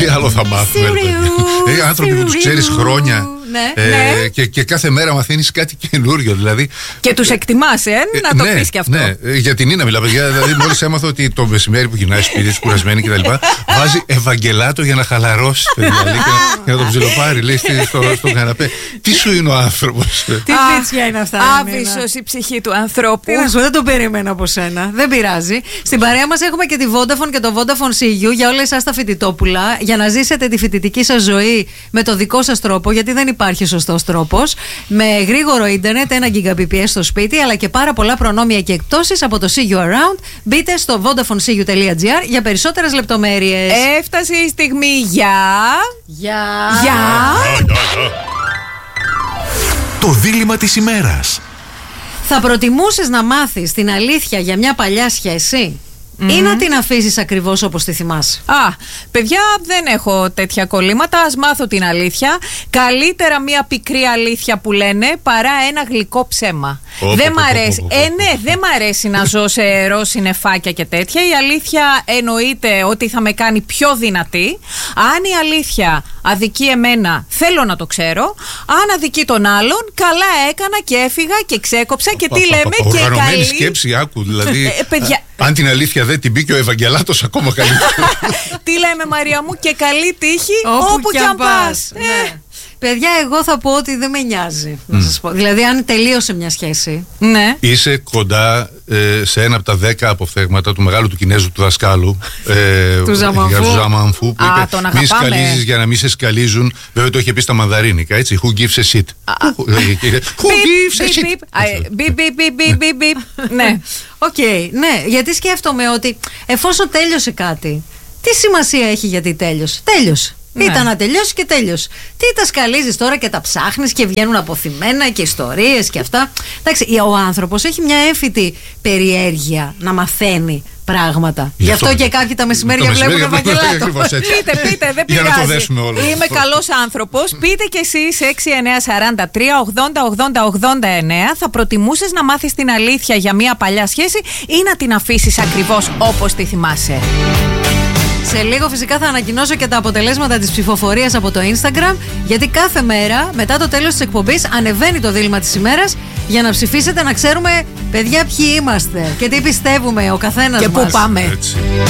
Τι άλλο θα μάθουμε? Άνθρωποι που τους ξέρεις χρόνια. Ναι. Και κάθε μέρα μαθαίνεις κάτι καινούριο, δηλαδή. Και τους εκτιμάς, να το πεις κι αυτό. Ναι, για την Νίνα μιλάμε. Δηλαδή, μόλις έμαθα ότι το μεσημέρι που γυρνάει σπίτι της, κουρασμένη κτλ., βάζει Ευαγγελάτο για να χαλαρώσει το δηλαδή, και να το ψιλοπάρει, λέει, στον καναπέ. Τι σου είναι ο άνθρωπος? Τι βίτσια είναι αυτά? Άβυσσος η ψυχή του ανθρώπου. Δεν το περίμενα από σένα. Δεν πειράζει. Στην παρέα μας έχουμε και τη Vodafone και το Vodafone CU για όλα εσάς τα φοιτητόπουλα, για να ζήσετε τη φοιτητική σας ζωή με το δικό σας τρόπο, γιατί δεν υπάρχει σωστός τρόπος. Με γρήγορο ίντερνετ, 1 Gbps στο σπίτι, αλλά και πάρα πολλά προνόμια και εκπτώσεις από το See You Around. Μπείτε στο vodafonesiu.gr για περισσότερες λεπτομέρειες. Έφτασε η στιγμή για... Το δίλημμα της ημέρας. Θα προτιμούσες να μάθεις την αλήθεια για μια παλιά σχέση ή να την αφήσεις ακριβώς όπως τη θυμάσαι? Παιδιά, δεν έχω τέτοια κολλήματα. Ας μάθω την αλήθεια. Καλύτερα μια πικρή αλήθεια που λένε παρά ένα γλυκό ψέμα. Δεν μ' αρέσει. Δεν μ' αρέσει να ζω σε ροζ νεφάκια και τέτοια. Η αλήθεια εννοείται ότι θα με κάνει πιο δυνατή. Αν η αλήθεια αδικεί εμένα, θέλω να το ξέρω. Αν αδικεί τον άλλον, καλά έκανα και έφυγα και ξέκοψα. Και τι λέμε, και καλή. Οργανωμένη σκέψη, άκου. Δηλαδή, παιδιά, αν την αλήθεια δεν την πει και ο Ευαγγελάτος, ακόμα καλύτερα. Τι λέμε, Μαρία μου, και καλή τύχη όπου κι αν πας. Παιδιά, εγώ θα πω ότι δεν με νοιάζει, να σας πω. Δηλαδή, αν τελείωσε μια σχέση. Ναι. Είσαι κοντά σε ένα από τα 10 αποφθέγματα του μεγάλου του Κινέζου του δασκάλου. Του Ζαμανφού. Που είπε: μη σκαλίζεις για να μην σε σκαλίζουν. Βέβαια το είχε πει στα μανδαρίνικα, έτσι. Who gives a shit? Who gives a shit? Ναι. Οκ, ναι, γιατί σκέφτομαι ότι εφόσον τέλειωσε κάτι, τι σημασία έχει γιατί τέλειωσε? Τέλειωσε. Ναι. Ήταν να τελειώσει και τέλειωσε. Τι τα σκαλίζεις τώρα και τα ψάχνεις και βγαίνουν αποθυμένα και ιστορίες και αυτά? Εντάξει, ο άνθρωπος έχει μια έμφυτη περιέργεια να μαθαίνει πράγματα. Γι' αυτό και κάποιοι τα μεσημέρια βλέπουν Ευαγγελάτο. Πείτε, δεν πειράζει. Για να το δέσουμε όλο. Είμαι καλός άνθρωπος. Πείτε κι εσείς 6943-80-80-89. Θα προτιμούσες να μάθεις την αλήθεια για μια παλιά σχέση ή να την αφήσεις ακριβώς όπως τη θυμάσαι? Σε λίγο φυσικά θα ανακοινώσω και τα αποτελέσματα της ψηφοφορίας από το Instagram, γιατί κάθε μέρα μετά το τέλος της εκπομπής ανεβαίνει το δίλημμα της ημέρας για να ψηφίσετε, να ξέρουμε παιδιά ποιοι είμαστε και τι πιστεύουμε ο καθένας μας. Και πού πάμε. Έτσι.